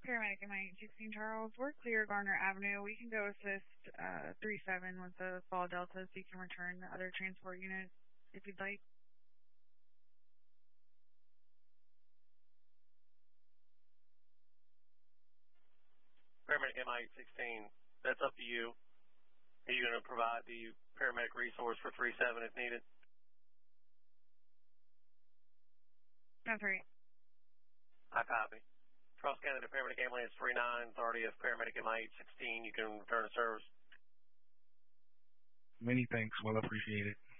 Paramedic MI-816 Charles, we're clear Garner Avenue. We can go assist 3-7 with the fall delta so you can return the other transport unit if you'd like. Paramedic MI-816, that's up to you. Are you going to provide the paramedic resource for 3-7 if needed? That's right. I copy. Charles County Paramedic Ambulance 39, authority of Paramedic MI-816. You can return to service. Many thanks. Well appreciated.